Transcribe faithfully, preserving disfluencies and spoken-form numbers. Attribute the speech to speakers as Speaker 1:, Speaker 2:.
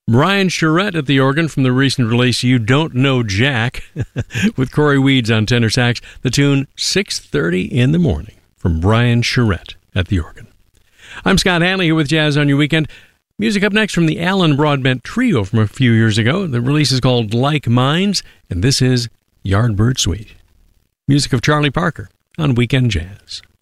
Speaker 1: Brian Charette at the organ from the recent release You Don't Know Jack with Corey Weeds on tenor sax. The tune six thirty in the morning from Brian Charette at the organ. I'm Scott Hanley here with Jazz on Your Weekend. Music up next from the Alan Broadbent Trio from a few years ago. The release is called Like Minds, and this is Yardbird Suite. Music of Charlie Parker on Weekend Jazz.